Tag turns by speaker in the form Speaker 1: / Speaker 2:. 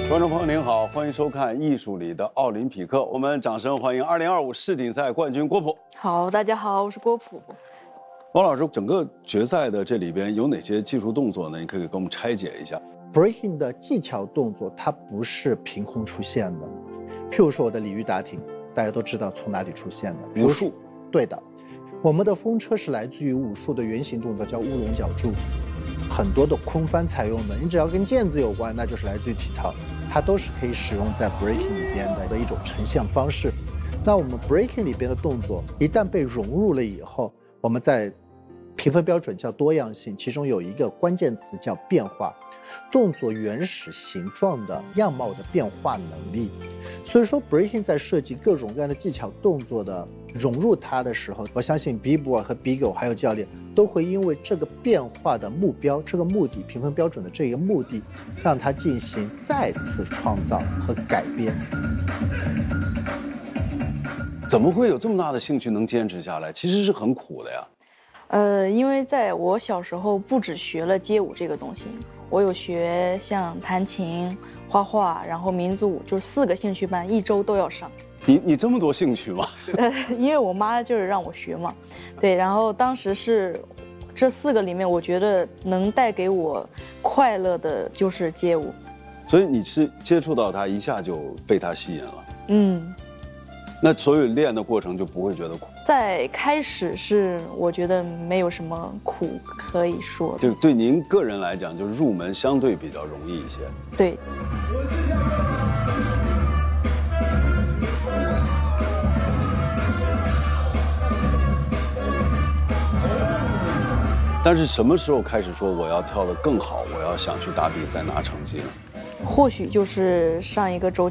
Speaker 1: 观众朋友您好，欢迎收看《艺术里的奥林匹克》，我们掌声欢迎2025世锦赛冠军郭璞。
Speaker 2: 好，大家好，我是郭璞。
Speaker 1: 王老师，整个决赛的这里边有哪些技术动作呢？你可以给我们拆解一下。
Speaker 3: Breaking 的技巧动作它不是凭空出现的，譬如说我的鲤鱼打挺，大家都知道从哪里出现的，
Speaker 1: 武术。
Speaker 3: 对的，我们的风车是来自于武术的原型动作，叫乌龙脚柱。很多的空翻采用的，你只要跟毽子有关，那就是来自于体操，它都是可以使用在 breaking 里边的一种呈现方式。那我们 breaking 里边的动作一旦被融入了以后，我们在评分标准叫多样性，其中有一个关键词叫变化，动作原始形状的样貌的变化能力。所以说 breaking 在设计各种各样的技巧动作的融入它的时候，我相信 B-boy 和 Bigo 还有教练都会因为这个变化的目标，这个目的，评分标准的这个目的，让它进行再次创造和改编。
Speaker 1: 怎么会有这么大的兴趣能坚持下来？其实是很苦的呀。
Speaker 2: 因为在我小时候不只学了街舞这个东西，我有学像弹琴、画画，然后民族舞，就是4个兴趣班，1周都要上。
Speaker 1: 你这么多兴趣吗？
Speaker 2: 因为我妈就是让我学嘛，对，然后当时是这4个里面，我觉得能带给我快乐的就是街舞。
Speaker 1: 所以你是接触到它，一下就被它吸引了。
Speaker 2: 嗯。
Speaker 1: 那所有练的过程就不会觉得苦？
Speaker 2: 在开始是我觉得没有什么苦可以说的。
Speaker 1: 对您个人来讲，就是入门相对比较容易一些。
Speaker 2: 对。
Speaker 1: 但是什么时候开始说我要跳得更好，我要想去打比赛拿成绩呢？
Speaker 2: 或许就是上一个周